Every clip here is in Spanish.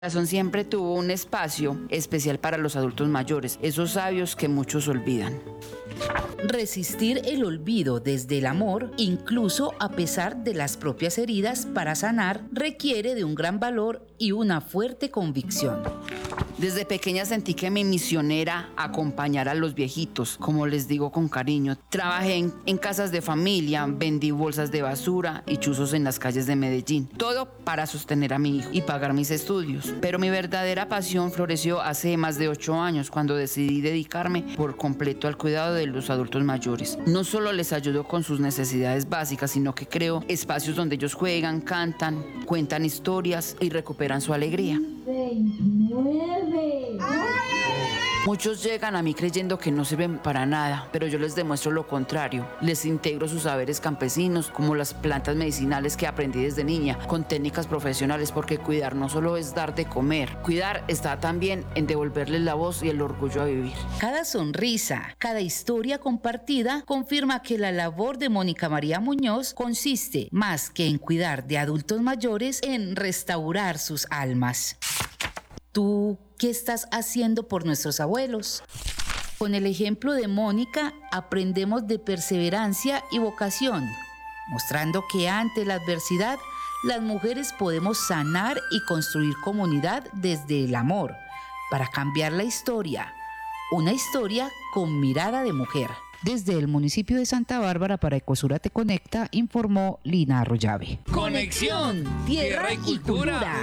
Corazón siempre tuvo un espacio especial para los adultos mayores, esos sabios que muchos olvidan. Resistir el olvido desde el amor, incluso a pesar de las propias heridas para sanar, requiere de un gran valor y una fuerte convicción. Desde pequeña sentí que mi misión era acompañar a los viejitos, como les digo con cariño. Trabajé en casas de familia, vendí bolsas de basura y chuzos en las calles de Medellín. Todo para sostener a mi hijo y pagar mis estudios. Pero mi verdadera pasión floreció hace más de 8 años, cuando decidí dedicarme por completo al cuidado de los adultos mayores. No solo les ayudo con sus necesidades básicas, sino que creo espacios donde ellos juegan, cantan, cuentan historias y recuperan su alegría. 29. Muchos llegan a mí creyendo que no sirven para nada, pero yo les demuestro lo contrario. Les integro sus saberes campesinos, como las plantas medicinales que aprendí desde niña, con técnicas profesionales, porque cuidar no solo es dar de comer. Cuidar está también en devolverles la voz y el orgullo a vivir. Cada sonrisa, cada historia compartida confirma que la labor de Mónica María Muñoz consiste, más que en cuidar de adultos mayores, en restaurar sus almas. ¿Tú qué estás haciendo por nuestros abuelos? Con el ejemplo de Mónica aprendemos de perseverancia y vocación, mostrando que ante la adversidad las mujeres podemos sanar y construir comunidad desde el amor para cambiar la historia, una historia con mirada de mujer. Desde el municipio de Santa Bárbara para Ecosura Te Conecta, informó Lina Arroyave. Conexión, Tierra y Cultura.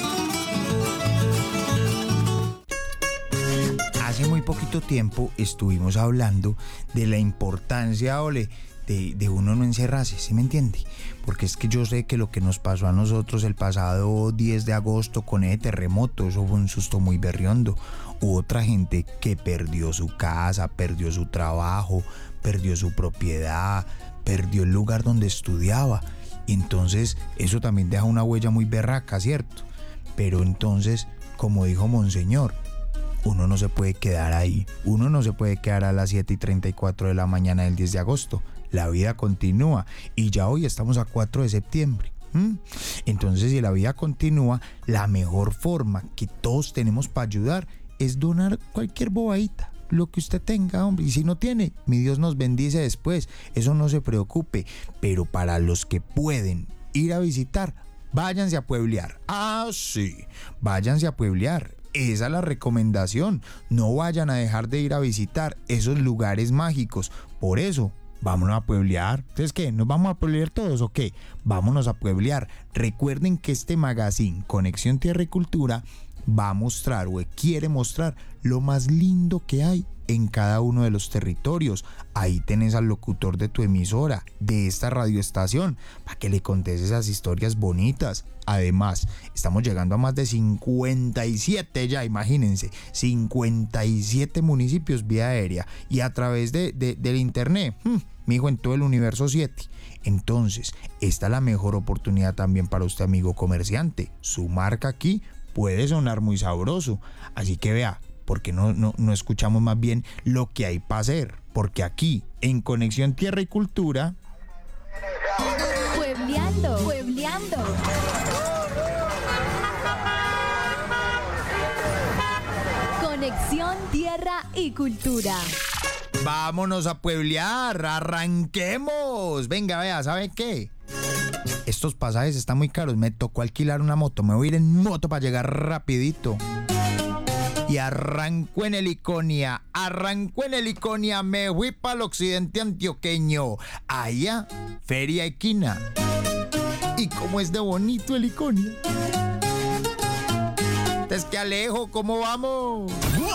Hace muy poquito tiempo estuvimos hablando de la importancia, de uno no encerrarse, ¿sí me entiende? Porque es que yo sé que lo que nos pasó a nosotros el pasado 10 de agosto con ese terremoto, eso fue un susto muy berriondo. Hubo otra gente que perdió su casa, perdió su trabajo, perdió su propiedad, perdió el lugar donde estudiaba. Y entonces eso también deja una huella muy berraca, ¿cierto? Pero entonces, como dijo Monseñor, uno no se puede quedar ahí. Uno no se puede quedar a las 7:34 de la mañana del 10 de agosto. La vida continúa y ya hoy estamos a 4 de septiembre. Entonces, si la vida continúa, la mejor forma que todos tenemos para ayudar es donar cualquier bobadita, lo que usted tenga, hombre. Y si no tiene, mi Dios nos bendice después. Eso no se preocupe. Pero para los que pueden ir a visitar, váyanse a pueblear. Ah, sí, váyanse a pueblear. Esa es la recomendación. No vayan a dejar de ir a visitar esos lugares mágicos. Por eso, vámonos a pueblear. ¿Entonces qué? ¿Nos vamos a pueblear todos o qué? Vámonos a pueblear. Recuerden que este magazine, Conexión Tierra y Cultura, va a mostrar o quiere mostrar lo más lindo que hay en cada uno de los territorios. Ahí tenés al locutor de tu emisora, de esta radioestación, para que le contes esas historias bonitas. Además, estamos llegando a más de 57 ya, imagínense, 57 municipios vía aérea y a través del internet, mijo, en todo el universo 7. Entonces, esta es la mejor oportunidad también para usted, amigo comerciante. Su marca aquí puede sonar muy sabroso, así que vea, ¿por qué no escuchamos más bien lo que hay para hacer? Porque aquí, en Conexión Tierra y Cultura... Puebleando. Conexión Tierra y Cultura. Vámonos a pueblear, arranquemos. Venga, vea, ¿sabe qué? Estos pasajes están muy caros, me tocó alquilar una moto, me voy a ir en moto para llegar rapidito. Y arrancó en Heliconia, me fui para el occidente antioqueño, allá, Feria Equina. ¿Y cómo es de bonito Heliconia? Es que Alejo, ¿cómo vamos?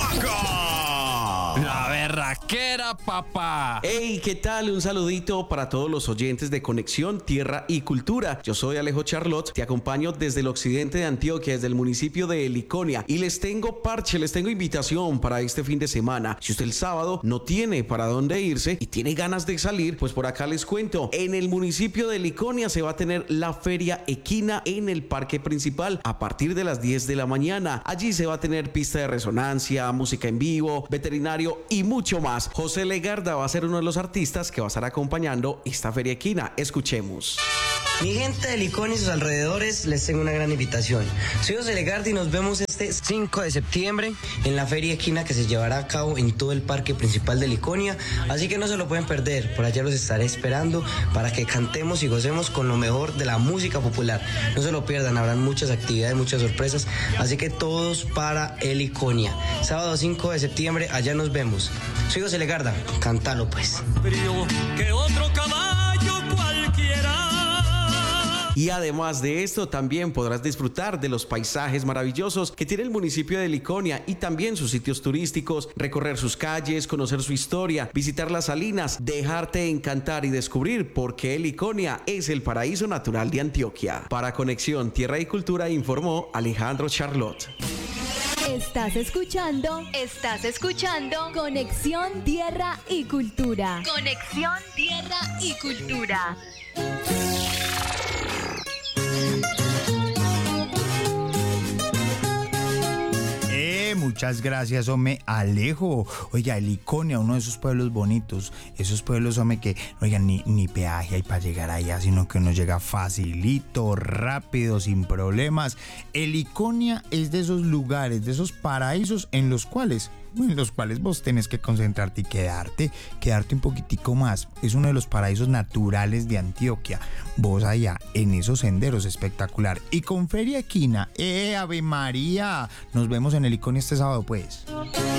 La berraquera, papá. Hey, ¿qué tal? Un saludito para todos los oyentes de Conexión Tierra y Cultura. Yo soy Alejo Charlotte, te acompaño desde el occidente de Antioquia, desde el municipio de Heliconia, y les tengo parche, les tengo invitación para este fin de semana. Si usted el sábado no tiene para dónde irse y tiene ganas de salir, pues por acá les cuento. En el municipio de Heliconia se va a tener la Feria Equina en el parque principal a partir de las 10 de la mañana. Allí se va a tener pista de resonancia, música en vivo, veterinario y mucho más. José Legarda va a ser uno de los artistas que va a estar acompañando esta Feria Equina. Escuchemos. Mi gente de Liconia y sus alrededores, les tengo una gran invitación. Soy José Legarda y nos vemos este 5 de septiembre en la Feria Equina que se llevará a cabo en todo el parque principal de Liconia, así que no se lo pueden perder. Por allá los estaré esperando para que cantemos y gocemos con lo mejor de la música popular. No se lo pierdan, habrán muchas actividades, muchas sorpresas, así que todos para el Liconia. Sábado 5 de septiembre, allá nos vemos. Soy José Legarda, cántalo pues. Que otro caballo cualquiera. Y además de esto, también podrás disfrutar de los paisajes maravillosos que tiene el municipio de Liconia y también sus sitios turísticos, recorrer sus calles, conocer su historia, visitar las salinas, dejarte encantar y descubrir por qué Liconia es el paraíso natural de Antioquia. Para Conexión Tierra y Cultura informó Alejandro Charlotte. Estás escuchando Conexión Tierra y Cultura. Conexión Tierra y Cultura. Muchas gracias, hombre, Alejo. Oiga, Liconia, uno de esos pueblos bonitos, esos pueblos, hombre, que, oigan, ni peaje hay para llegar allá, sino que uno llega facilito, rápido, sin problemas. Liconia es de esos lugares, de esos paraísos en los cuales vos tenés que concentrarte y quedarte un poquitico más. Es uno de los paraísos naturales de Antioquia. Vos allá, en esos senderos, espectacular. Y con Feria Equina, ¡Ave María! Nos vemos en el Liconia este sábado, pues.